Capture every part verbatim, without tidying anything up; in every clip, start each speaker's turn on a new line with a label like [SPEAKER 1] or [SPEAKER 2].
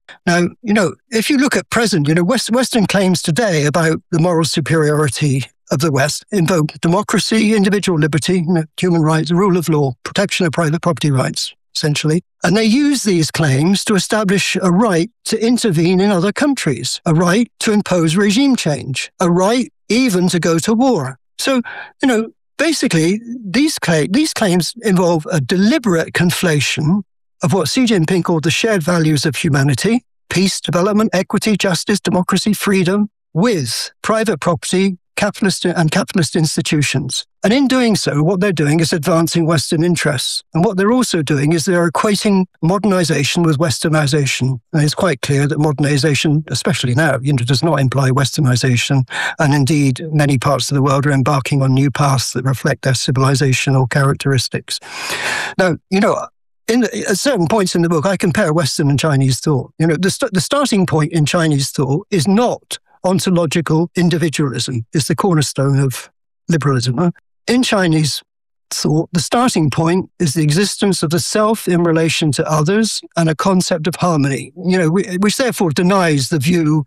[SPEAKER 1] Now, you know, if you look at present, you know, West, Western claims today about the moral superiority of the West invoke democracy, individual liberty, you know, human rights, rule of law, protection of private property rights, essentially. And they use these claims to establish a right to intervene in other countries, a right to impose regime change, a right even to go to war. So, you know, basically, these, cla- these claims involve a deliberate conflation of what Xi Jinping called the shared values of humanity, peace, development, equity, justice, democracy, freedom, with private property, capitalist and capitalist institutions. And in doing so, what they're doing is advancing Western interests. And what they're also doing is they're equating modernization with westernization. And it's quite clear that modernization, especially now, you know, does not imply westernization. And indeed, many parts of the world are embarking on new paths that reflect their civilizational characteristics. Now, you know, In, at certain points in the book, I compare Western and Chinese thought. You know, the, st- the starting point in Chinese thought is not ontological individualism. It's the cornerstone of liberalism. Huh? In Chinese thought, the starting point is the existence of the self in relation to others and a concept of harmony, you know, which therefore denies the view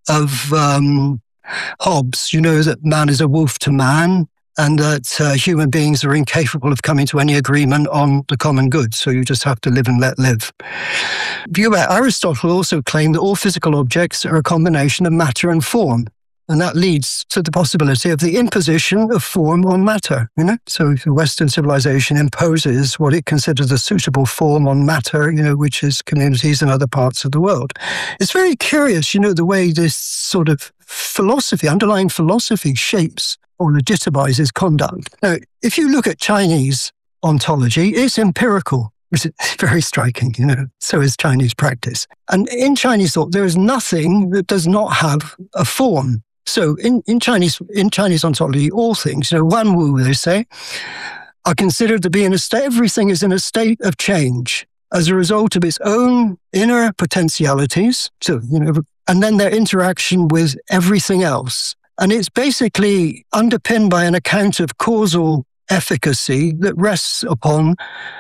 [SPEAKER 1] of um, Hobbes, you know, that man is a wolf to man, and that uh, human beings are incapable of coming to any agreement on the common good, so you just have to live and let live. View about Aristotle also claimed that all physical objects are a combination of matter and form, and that leads to the possibility of the imposition of form on matter. You know, so if Western civilization imposes what it considers a suitable form on matter, you know, which is communities in other parts of the world. It's very curious, you know, the way this sort of philosophy, underlying philosophy, shapes or legitimizes conduct. Now, if you look at Chinese ontology, it's empirical, which is very striking, you know, so is Chinese practice. And in Chinese thought, there is nothing that does not have a form. So in, in Chinese in Chinese ontology, all things, you know, Wan Wu, they say, are considered to be in a state, everything is in a state of change as a result of its own inner potentialities, so, you know, and then their interaction with everything else. And it's basically underpinned by an account of causal efficacy that rests upon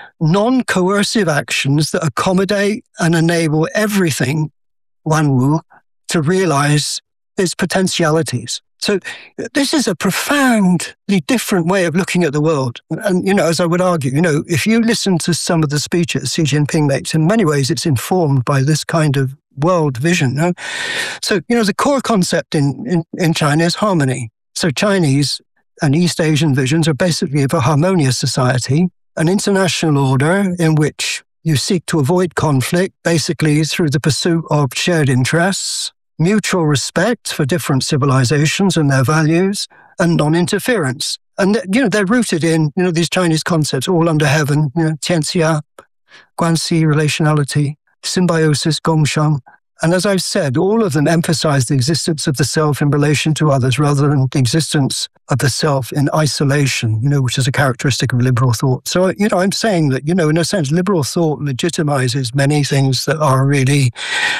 [SPEAKER 1] non-coercive actions that accommodate and enable everything, Wan Wu, to realize its potentialities. So this is a profoundly different way of looking at the world. And, you know, as I would argue, you know, if you listen to some of the speeches Xi Jinping makes, in many ways it's informed by this kind of world vision. No? So, you know, the core concept in, in, in China is harmony. So Chinese and East Asian visions are basically of a harmonious society, an international order in which you seek to avoid conflict, basically through the pursuit of shared interests, mutual respect for different civilizations and their values, and non-interference. And, you know, they're rooted in, you know, these Chinese concepts, all under heaven, you know, tianxia, guanxi, relationality, symbiosis, gongshang. And as I've said, all of them emphasize the existence of the self in relation to others rather than the existence of the self in isolation, you know, which is a characteristic of liberal thought. So, you know, I'm saying that, you know, in a sense, liberal thought legitimizes many things that are really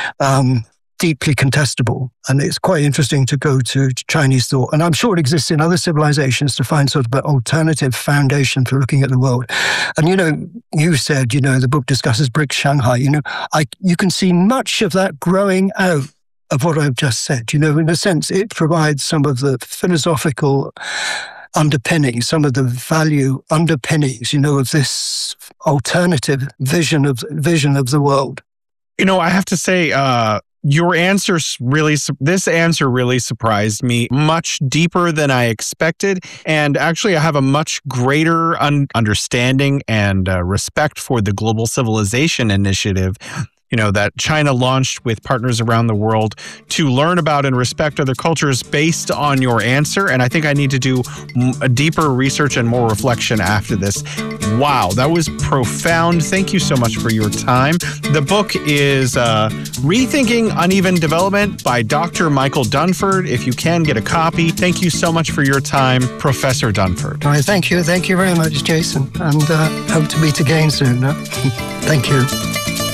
[SPEAKER 1] um, deeply contestable. And it's quite interesting to go to Chinese thought. And I'm sure it exists in other civilizations to find sort of an alternative foundation for looking at the world. And, you know, you said, you know, the book discusses BRICS Shanghai. You know, I you can see much of that growing out of what I've just said. You know, in a sense, it provides some of the philosophical underpinnings, some of the value underpinnings, you know, of this alternative vision of vision of the world.
[SPEAKER 2] You know, I have to say, uh, Your answer really, this answer really surprised me, much deeper than I expected. And actually, I have a much greater un- understanding and uh, respect for the Global Civilization Initiative, you know, that China launched with partners around the world to learn about and respect other cultures based on your answer. And I think I need to do a deeper research and more reflection after this. Wow, that was profound. Thank you so much for your time. The book is uh, Rethinking Uneven Development by Doctor Michael Dunford. If you can get a copy, thank you so much for your time, Professor Dunford.
[SPEAKER 1] All right, thank you. Thank you very much, Jason. And uh, hope to meet again soon. Huh? Thank you.